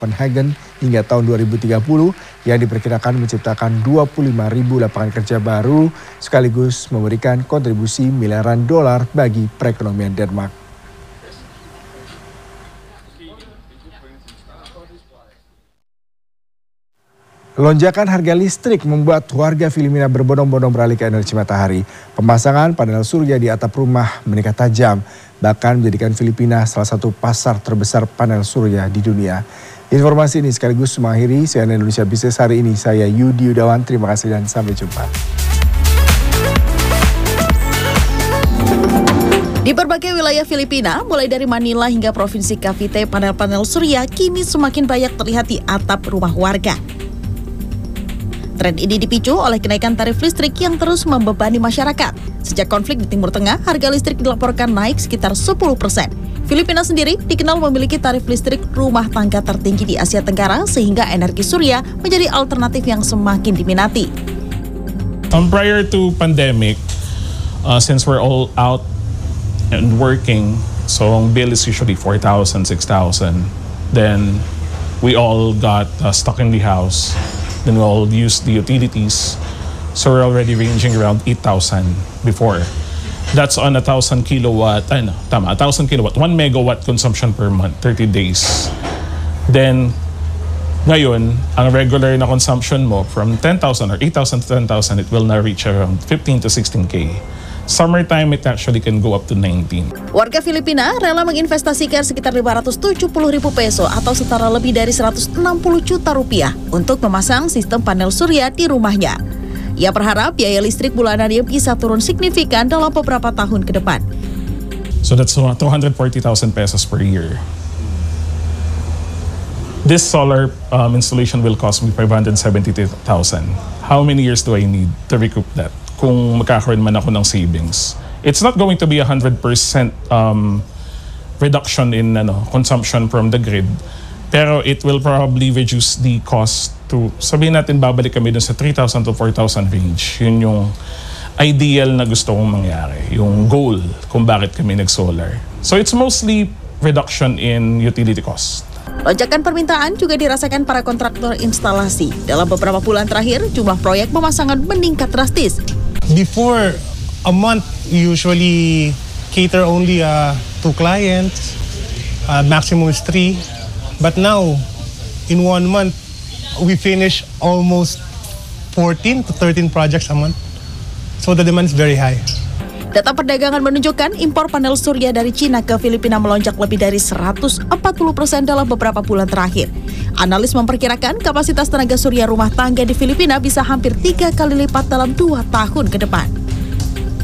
Copenhagen hingga tahun 2030 yang diperkirakan menciptakan 25.000 lapangan kerja baru sekaligus memberikan kontribusi miliaran dolar bagi perekonomian Denmark. Lonjakan harga listrik membuat warga Filipina berbondong-bondong beralih ke energi matahari. Pemasangan panel surya di atap rumah meningkat tajam, bahkan menjadikan Filipina salah satu pasar terbesar panel surya di dunia. Informasi ini sekaligus mengakhiri CNN Indonesia Bisnis hari ini. Saya Yudi Yudawan, terima kasih dan sampai jumpa. Di berbagai wilayah Filipina, mulai dari Manila hingga Provinsi Cavite, panel-panel surya kini semakin banyak terlihat di atap rumah warga. Tren ini dipicu oleh kenaikan tarif listrik yang terus membebani masyarakat. Sejak konflik di Timur Tengah, harga listrik dilaporkan naik sekitar 10%. Filipina sendiri dikenal memiliki tarif listrik rumah tangga tertinggi di Asia Tenggara sehingga energi surya menjadi alternatif yang semakin diminati. Prior to pandemic, since we're all out and working, so ang bill is usually 4,000, 6,000. Then we all got stuck in the house. Then we all use the utilities. So we're already ranging around 8,000 before. That's on 1,000 kilowatt, 1,000 kilowatt, 1 megawatt consumption per month, 30 days. Then, ngayon, ang regular na consumption mo from 10,000 or 8,000 to 10,000, it will now reach around 15 to 16K. Summertime, it actually can go up to 19. Warga Filipina rela menginvestasikan sekitar 570.000 peso atau setara lebih dari 160 juta rupiah untuk memasang sistem panel surya di rumahnya. Ia berharap biaya listrik bulanannya bisa turun signifikan dalam beberapa tahun ke depan. So that's 240,000 pesos per year. This solar installation will cost me 572,000. How many years do I need to recoup that? Kung magkakaroon man ako ng savings. It's not going to be 100% reduction in consumption from the grid, pero it will probably reduce the cost to, sabihin natin babalik kami dun sa 3,000 to 4,000 range. Yun yung ideal na gusto kong mangyari, yung goal kung bakit kami nag-solar. So it's mostly reduction in utility cost. Lonjakan permintaan juga dirasakan para kontraktor instalasi. Dalam beberapa bulan terakhir, jumlah proyek pemasangan meningkat drastis. Before a month, we usually cater only 2 clients, maximum is 3. But now, in 1 month, we finish almost 14 to 13 projects a month. So the demand is very high. Data perdagangan menunjukkan impor panel surya dari Cina ke Filipina melonjak lebih dari 140% dalam beberapa bulan terakhir. Analis memperkirakan kapasitas tenaga surya rumah tangga di Filipina bisa hampir 3 kali lipat dalam 2 tahun ke depan.